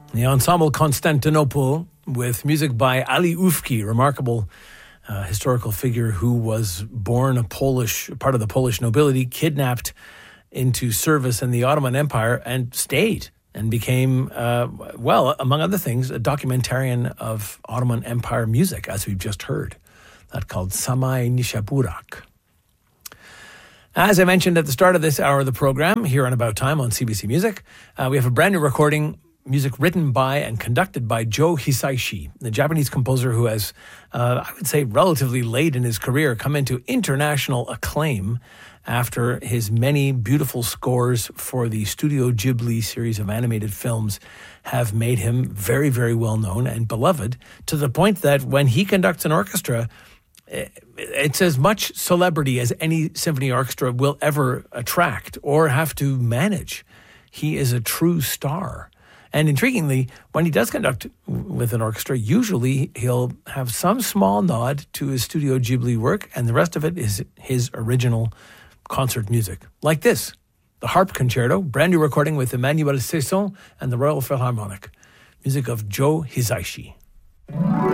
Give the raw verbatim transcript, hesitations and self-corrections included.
The Ensemble Constantinople with music by Ali Ufki, remarkable uh, historical figure who was born a Polish, part of the Polish nobility, kidnapped into service in the Ottoman Empire and stayed and became, uh, well, among other things, a documentarian of Ottoman Empire music, as we've just heard. That called Samai Nishaburak. As I mentioned at the start of this hour of the program, here on About Time on C B C Music, uh, we have a brand new recording, music written by and conducted by Joe Hisaishi, the Japanese composer who has, uh, I would say, relatively late in his career, come into international acclaim after his many beautiful scores for the Studio Ghibli series of animated films have made him very, very well known and beloved, to the point that when he conducts an orchestra, it's as much celebrity as any symphony orchestra will ever attract or have to manage. He is a true star. And intriguingly, when he does conduct with an orchestra, usually he'll have some small nod to his Studio Ghibli work, and the rest of it is his original concert music. Like this, the Harp Concerto, brand new recording with Emmanuel Cesson and the Royal Philharmonic. Music of Joe Hisaishi.